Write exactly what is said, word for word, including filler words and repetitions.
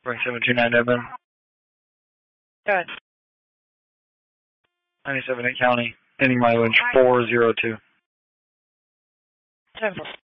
Boeing seven two nine Devon. Good. ninety-seven eight County, ending mileage four zero two. ten four.